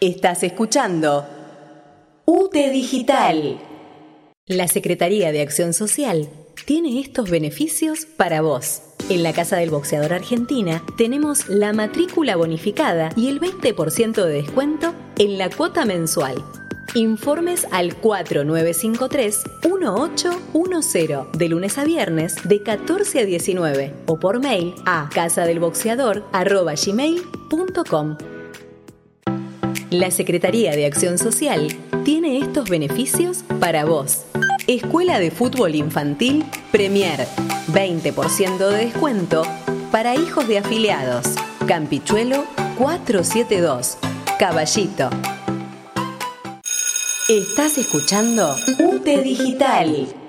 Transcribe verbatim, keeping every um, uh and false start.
Estás escuchando U T E Digital. La Secretaría de Acción Social tiene estos beneficios para vos. En la Casa del Boxeador Argentina tenemos la matrícula bonificada y el veinte por ciento de descuento en la cuota mensual. Informes al cuatro nueve cinco tres, uno ocho uno cero de lunes a viernes de catorce a diecinueve o por mail a casadelboxeador arroba gmail punto com. La Secretaría de Acción Social tiene estos beneficios para vos. Escuela de Fútbol Infantil Premier, veinte por ciento de descuento para hijos de afiliados. Campichuelo cuatrocientos setenta y dos, Caballito. Estás escuchando U T E Digital.